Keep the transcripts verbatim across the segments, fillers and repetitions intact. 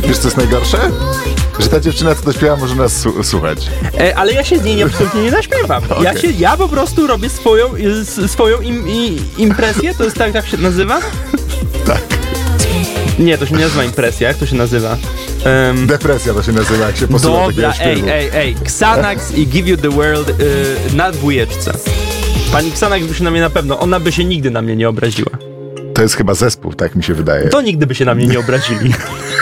Wiesz, co jest najgorsze? Że ta dziewczyna, co to śpiewa, może nas su- słuchać. E, ale ja się z niej absolutnie nie naśmiewam. Okay. Ja, się, ja po prostu robię swoją, swoją im, i, impresję, to jest tak, tak się nazywa? Tak. Nie, to się nie nazywa impresja, jak to się nazywa? Um, Depresja to się nazywa, jak się posłucha dobra, takiego śpiewu. ej, ej, ej, Xanax i Give You The World y, na dwójeczce. Pani Xanax by się na mnie na pewno, ona by się nigdy na mnie nie obraziła. To jest chyba zespół, tak mi się wydaje. To nigdy by się na mnie nie obrazili.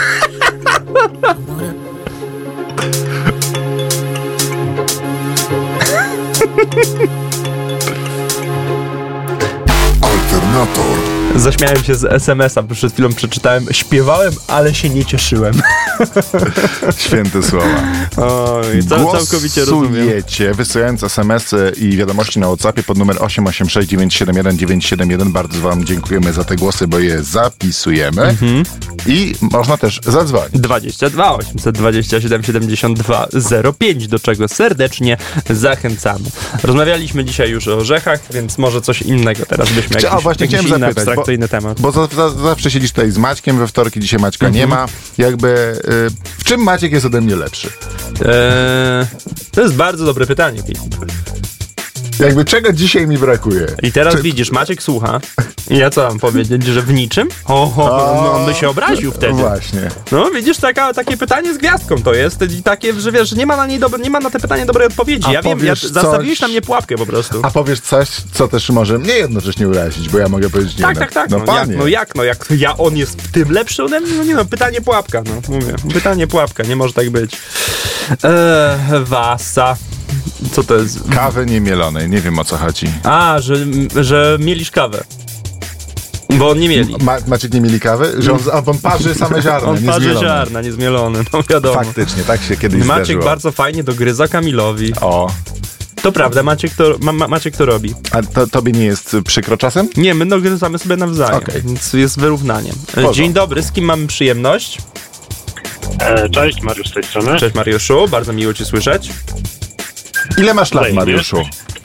Alternator. Zaśmiałem się z es em es a, przed chwilą przeczytałem. Śpiewałem, ale się nie cieszyłem. Święte słowa. Oj, to całkowicie rozumiem. Głosujecie, wysyłając es em esy i wiadomości na WhatsAppie pod numer osiem osiem sześć dziewięć siedem jeden dziewięć siedem jeden. Bardzo wam dziękujemy za te głosy, bo je zapisujemy. Mhm. I można też zadzwonić. dwadzieścia dwa osiemset dwadzieścia siedem siedemdziesiąt dwa zero pięć, do czego serdecznie zachęcamy. Rozmawialiśmy dzisiaj już o orzechach, więc może coś innego teraz byśmy jakiś, A właśnie jakiś chciałem inny zapytać, abstrakcyjny bo, temat. Bo za, za, zawsze siedzisz tutaj z Maćkiem we wtorki, dzisiaj Maćka Mhm. nie ma. Jakby, y, w czym Maciek jest ode mnie lepszy? Eee, to jest bardzo dobre pytanie, Filip. Jakby czego dzisiaj mi brakuje? I teraz Czy... widzisz, Maciek słucha. I ja co mam powiedzieć, że w niczym? O, o, on by się obraził wtedy. Właśnie. No widzisz, taka, takie pytanie z gwiazdką to jest i takie, że wiesz, nie ma na nie, dobre, nie ma na te pytanie dobrej odpowiedzi. A Ja wiem, ja, coś... zastawiłeś na mnie pułapkę po prostu. A powiesz coś, co też może mnie jednocześnie urazić, bo ja mogę powiedzieć nie. Tak, no, tak, tak. No, No, panie. jak, no jak, no jak ja, on jest w tym lepszy ode mnie? No nie no, pytanie pułapka, no mówię. Pytanie pułapka, nie może tak być. Eee, Wasa. Co to jest? Kawy niemielonej, nie wiem o co chodzi. A, że, że mielisz kawę. Bo on nie mieli. Ma, Maciek nie mieli kawy? Że on, on parzy same ziarna, On parzy ziarna, niezmielone, no wiadomo. Faktycznie, tak się kiedyś Maciek zdarzyło. bardzo fajnie dogryza Kamilowi. O. To prawda, Maciek to, ma, ma, Maciek to robi. A to, tobie nie jest przykro czasem? Nie, my dogryzamy sobie nawzajem, Okej. więc jest wyrównanie. Porządku. Dzień dobry, z kim mamy przyjemność? E, cześć, Mariusz z tej strony. Cześć Mariuszu, bardzo miło cię słyszeć. Ile masz lat, Cześć, Mariuszu?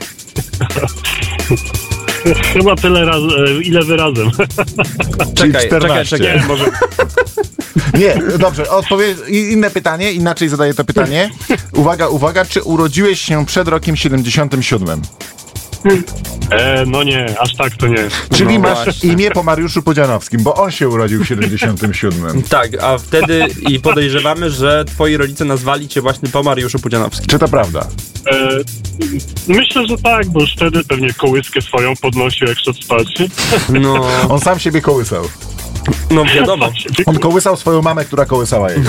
Chyba tyle razy, ile wy razem. Czyli Czekaj, czternaście. czekaj, czekaj. Może Nie, dobrze, odpowiedz inne pytanie, inaczej zadaję to pytanie. Uwaga, uwaga, czy urodziłeś się przed rokiem siedemdziesiątym siódmym? e, no nie, aż tak to nie. Czyli No masz właśnie. imię po Mariuszu Podzianowskim, bo on się urodził w siedemdziesiątym siódmym. Tak, a wtedy i podejrzewamy, że twoi rodzice nazwali cię właśnie po Mariuszu Pudzianowskim. Czy to prawda? E, myślę, że tak, bo już wtedy pewnie kołyskę swoją podnosił, jak szedł spać. No, On sam siebie kołysał. no wiadomo. On kołysał swoją mamę, która kołysała jego.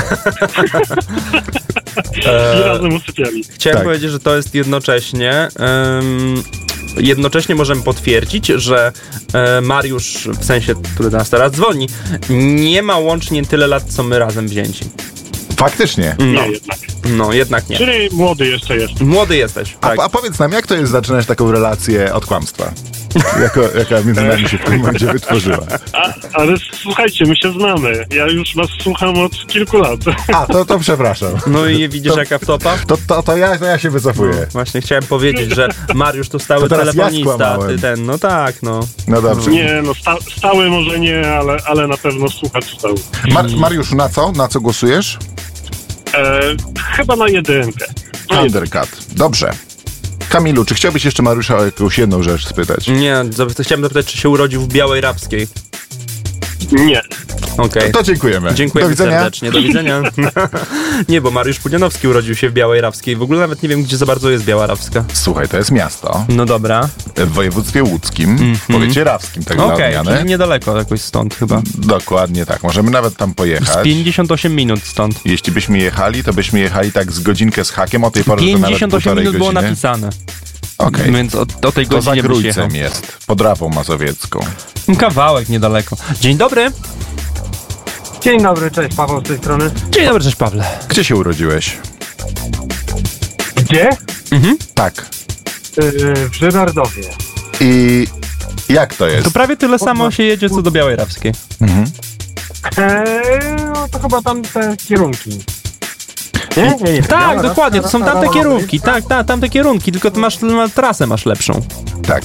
I razem usypiali. Chciałem Tak. powiedzieć, że to jest jednocześnie... Um, jednocześnie możemy potwierdzić, że e, Mariusz, w sensie, który do nas teraz dzwoni, nie ma łącznie tyle lat, co my razem wzięci. Faktycznie. No, Nie, jednak. no jednak nie. Czyli młody jeszcze jest. Młody jesteś, A, tak. a powiedz nam, jak to jest zaczynać taką relację od kłamstwa? Jako, jaka między nami się w tym momencie wytworzyła. A, ale słuchajcie, my się znamy. Ja już was słucham od kilku lat. A, to, to przepraszam. No i widzisz To- jaka wtopa? To, to, to, ja, to ja się wycofuję. Właśnie chciałem powiedzieć, że Mariusz to stały To teraz ja telefonista, a skłamałem. ty ten, no tak, no. No dobrze. Nie, no sta, stały może nie, ale, ale na pewno słuchacz stały. Mar- Mariuszu, na co? Na co głosujesz? E, chyba na jedynkę. Na jedynkę. Undercut. Dobrze. Kamilu, czy chciałbyś jeszcze Mariusza o jakąś jedną rzecz spytać? Nie, zap- chciałem zapytać, czy się urodził w Białej Rabskiej. Nie. Okej. To dziękujemy. Dziękujemy Do widzenia. serdecznie, do widzenia. Nie, bo Mariusz Pudzianowski urodził się w Białej Rabskiej. W ogóle nawet nie wiem, gdzie za bardzo jest Biała Rabska. Słuchaj, to jest miasto No dobra. w województwie łódzkim, w powiecie rawskim, tak Okej, dla czyli odmiany. niedaleko jakoś stąd chyba. Dokładnie tak. Możemy nawet tam Z pojechać. pięćdziesiąt osiem minut stąd. Jeśli byśmy jechali, to byśmy jechali tak z godzinkę z hakiem. O tej porze to nawet pięćdziesiąt osiem półtorej minut było godziny. napisane. Okej. Więc o, o tej To za godzinie byś jechał. Grójcem jest, pod Rawą Mazowiecką. Kawałek niedaleko. Dzień dobry. Dzień dobry, cześć, Paweł z tej strony. Dzień dobry, cześć Pawle. Gdzie się urodziłeś? Gdzie? Tak. Yy, w Żyrardowie. I jak to jest? To prawie tyle samo się jedzie, co do Białej Rabskiej. Mhm. Eee, no to chyba tam te kierunki. Nie? Nie, nie. Tak, Biała dokładnie, to są Rabska, tamte Rawa, kierunki. Tak, tak, tamte kierunki, tylko ty masz, ma- trasę masz lepszą. Tak.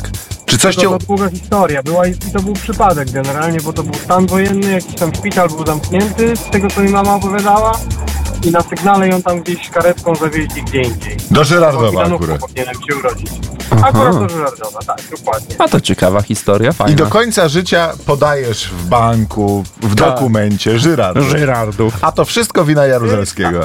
Czy coś To cię... była długa historia. Była i to był przypadek generalnie, bo to był stan wojenny, jakiś tam szpital był zamknięty, z tego co mi mama opowiadała. I na sygnale ją tam gdzieś karetką zawieźli gdzie indziej. Do Żyrardowa Bo akurat. powinienem się urodzić. Aha. Akurat do Żyrardowa, tak, dokładnie. A to ciekawa historia, fajna. I do końca życia podajesz w banku, w Tak. dokumencie Żyrardów. Żyrardów. A to wszystko wina Jaruzelskiego.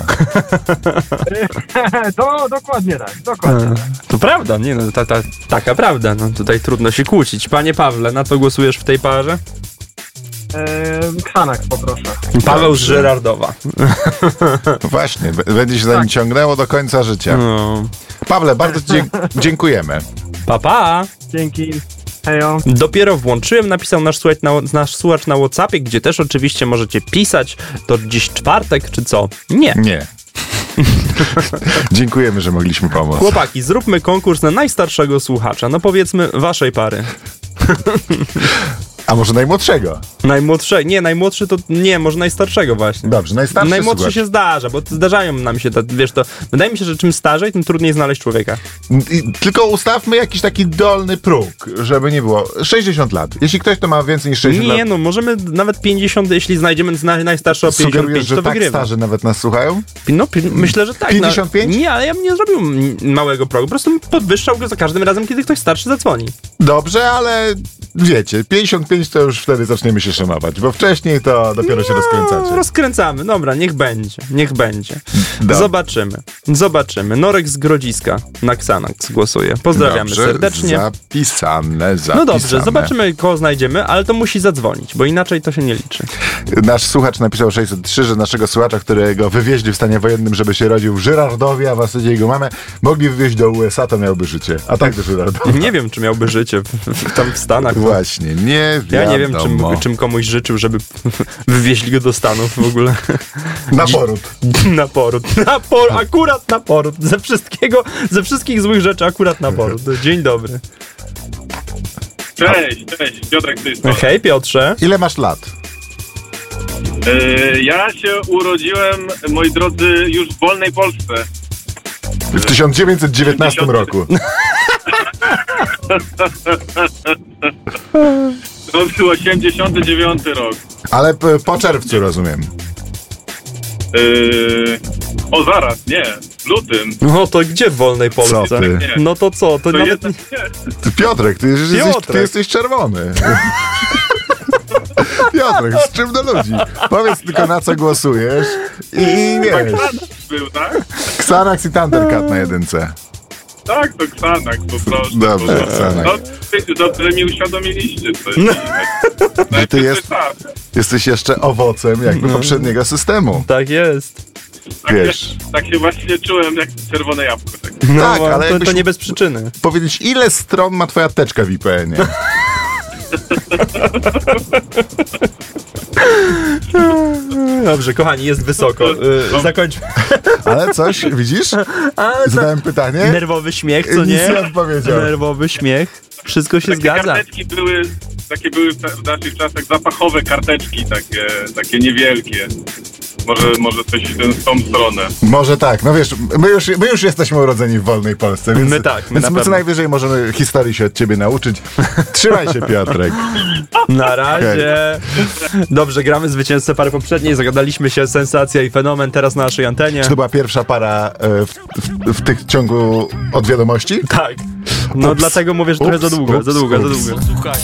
Do, dokładnie tak, dokładnie tak. To prawda, nie no, ta, ta, taka prawda, no tutaj trudno się kłócić. Panie Pawle, na co głosujesz w tej parze? Eee, Xanax poproszę. Paweł z Żyrardowa. Właśnie, b- będzie się za nim Tak. ciągnęło do końca życia. No. Pawle, bardzo ci dzie- dziękujemy. Pa, pa! Dzięki. Hejo. Dopiero włączyłem, napisał nasz słuchacz, na, nasz słuchacz na WhatsAppie, gdzie też oczywiście możecie pisać. To dziś czwartek, czy co? Nie. Nie. Dziękujemy, że mogliśmy pomóc. Chłopaki, zróbmy konkurs na najstarszego słuchacza. No powiedzmy waszej pary. A może najmłodszego? Najmłodsze, nie, najmłodszy to nie, może najstarszego właśnie. Dobrze, najstarszy Najmłodszy słuchacz. się zdarza, bo zdarzają nam się, to, wiesz, to wydaje mi się, że czym starzej, tym trudniej znaleźć człowieka. I tylko ustawmy jakiś taki dolny próg, żeby nie było. sześćdziesiąt lat. Jeśli ktoś to ma więcej niż sześćdziesiąt Nie, lat, no, możemy nawet pięćdziesiąt, jeśli znajdziemy naj, najstarszy o pięćdziesiąt sugerujesz, pięć, że to tak wygrywa. starzy nawet nas słuchają? No, pi- myślę, że tak. pięćdziesiąt pięć? No, nie, ale ja bym nie zrobił m- małego progu, po prostu bym podwyższał go za każdym razem, kiedy ktoś starszy zadzwoni. Dobrze, ale wiecie, pięćdziesiąt pięć to już wtedy zaczniemy się szanować, bo wcześniej to dopiero się No, rozkręcacie. rozkręcamy, dobra, niech będzie, niech będzie. Dobrze. Zobaczymy, zobaczymy. Norek z Grodziska na Xanax głosuje. Pozdrawiamy Dobrze, serdecznie. Zapisane, zapisane. No dobrze, zobaczymy, kogo znajdziemy, ale to musi zadzwonić, bo inaczej to się nie liczy. Nasz słuchacz napisał sześćset trzy, że naszego słuchacza, którego wywieźli w stanie wojennym, żeby się rodził w Żyrardowie, a w zasadzie jego mamę, mogli wywieźć do U S A, to miałby życie. A tak do Żyrardowa. Nie wiem, czy miałby życie w, w, tam w Stanach. Właśnie, nie Ja nie wiem, czym, wiadomo. czym komuś życzył, żeby wywieźli go do Stanów w ogóle. Na poród. Na poród. Na por, akurat na poród. Ze wszystkiego, ze wszystkich złych rzeczy akurat na poród. Dzień dobry. Cześć, cześć, Piotrek z tej strony. Hej Piotrze. Ile masz lat? Yy, ja się urodziłem, moi drodzy, już w wolnej Polsce. W tysiąc dziewięćset dziewiętnastym roku. To był osiemdziesiąty dziewiąty rok. Ale p- po czerwcu, rozumiem. Yy, o zaraz, nie, w lutym. No to gdzie w wolnej Polsce? Co ty? Nie. No to co? To, To nawet... jednak nie. Ty, Piotrek, ty, jesteś, Piotrek. ty jesteś czerwony. Piotrek, z czym do ludzi? Powiedz tylko, na co głosujesz i wiesz. Xanax był, tak? Xanax i Thundercat na jedynce. Tak, to Xanax, po prostu. Dobrze, To- Xanax. No, ty- dobrze mi uświadomiliście coś. No. Ty jest- Jesteś jeszcze owocem jakby poprzedniego systemu. Tak jest. tak, wiesz. Się, tak się właśnie czułem, jak czerwone jabłko. Tak. No, Tak, ale to, to jakbyś- nie bez przyczyny. Powiedzieć, ile stron ma twoja teczka w I P N-ie? Dobrze, kochani, jest wysoko. Y, zakończmy. Ale coś, widzisz? Ale Zadałem pytanie. nerwowy śmiech, co Nic nie? nie odpowiedział. Nerwowy śmiech. Wszystko się Takie zgadza. karteczki były, takie były w, w naszych czasach zapachowe karteczki, takie, takie niewielkie. Może, może coś w, ten, w tą stronę. Może tak, no wiesz, my już, my już jesteśmy urodzeni w wolnej Polsce, więc, My tak, my więc na my co pewno. najwyżej możemy historii się od ciebie nauczyć. Trzymaj się, Piotrek. Na razie. Dobrze, gramy zwycięzcę pary poprzedniej. Zagadaliśmy się sensacja i fenomen teraz na naszej antenie. Czy to była pierwsza para e, w, w, w tych ciągu od wiadomości? Tak. No Ups. dlatego mówię, że trochę Ups, za długo, ups, za długo, za ups. długo. Posłuchaj,